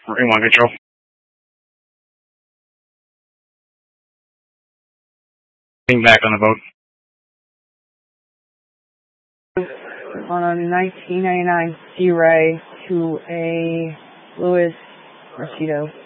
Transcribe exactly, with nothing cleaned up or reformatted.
Marine one control. Being back on the boat. On a nineteen ninety-nine Sea Ray to a Louis Mosquito.